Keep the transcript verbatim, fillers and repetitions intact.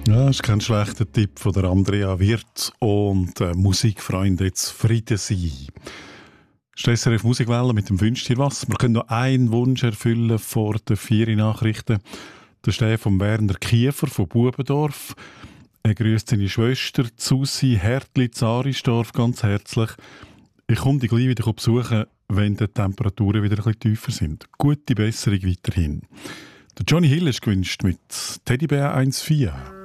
Ja, das ist kein schlechter Tipp von der Andrea Wirth und äh, Musikfreunde, jetzt Frieden sein. S R F Musikwelle mit dem «Wünsch dir was». Wir können noch einen Wunsch erfüllen vor den vier Nachrichten. Das ist der von Werner Kiefer von Bubendorf. Er grüßt seine Schwester Susi Hertli Zarisdorf ganz herzlich. Ich komme dich gleich wieder besuchen, wenn die Temperaturen wieder ein bisschen tiefer sind. Gute Besserung weiterhin. Der Johnny Hill ist gewünscht mit Teddybär eins vier.